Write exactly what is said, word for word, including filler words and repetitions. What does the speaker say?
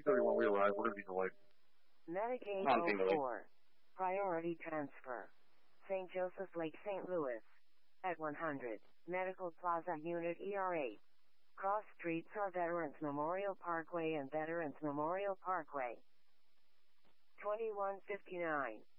thirty-one, we arrive. We're going to be delayed. Medicaid Hunting oh four. Priority transfer. Saint Joseph Lake, Saint Louis. At one hundred. Medical Plaza Unit E R eight. Cross streets are Veterans Memorial Parkway and Veterans Memorial Parkway. twenty-one fifty-nine.